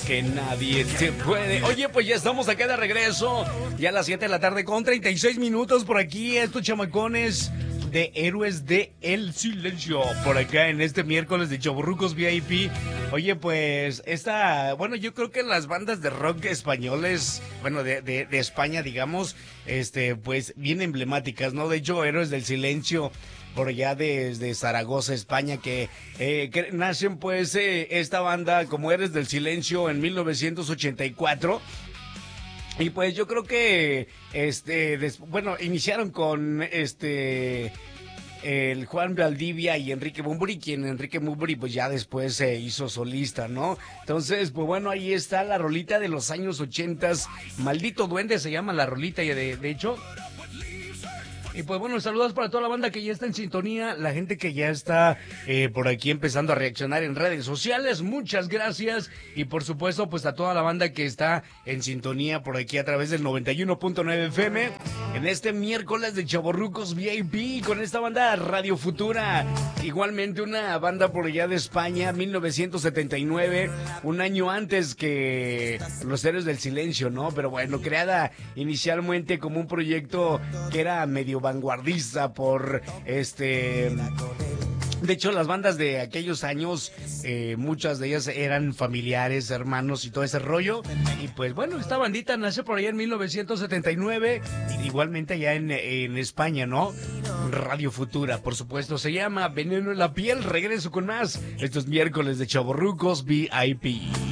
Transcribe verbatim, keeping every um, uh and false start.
que nadie te puede. Oye, pues ya estamos acá de regreso. Ya a las siete de la tarde con treinta y seis minutos por aquí. Estos chamacones de Héroes de El Silencio. Por acá en este miércoles de Chavorrucos V I P. Oye, pues esta... Bueno, yo creo que las bandas de rock españoles, bueno, de, de, de España, digamos, este, pues bien emblemáticas, ¿no? De hecho, Héroes del Silencio... por allá desde Zaragoza, España, que, eh, que nacen pues eh, esta banda como Héroes del Silencio en mil novecientos ochenta y cuatro. Y pues yo creo que, este, des, bueno, iniciaron con este... el Juan Valdivia y Enrique Bunbury, quien Enrique Bunbury pues ya después se hizo solista, ¿no? Entonces, pues bueno, ahí está la rolita de los años ochentas, Maldito Duende se llama la rolita, y de, de hecho... Y pues bueno, saludos para toda la banda que ya está en sintonía, la gente que ya está eh, por aquí empezando a reaccionar en redes sociales, muchas gracias. Y por supuesto, pues a toda la banda que está en sintonía por aquí a través del noventa y uno punto nueve F M, en este miércoles de Chavorrucos V I P, con esta banda Radio Futura, igualmente una banda por allá de España, mil novecientos setenta y nueve, un año antes que Los Héroes del Silencio, ¿no? Pero bueno, creada inicialmente como un proyecto que era medio vanguardista por este... De hecho, las bandas de aquellos años, eh, muchas de ellas eran familiares, hermanos y todo ese rollo. Y pues bueno, esta bandita nace por allá en mil novecientos setenta y nueve, igualmente allá en, en España, ¿no? Radio Futura, por supuesto, se llama Veneno en la Piel. Regreso con más estos miércoles de Chavorrucos V I P.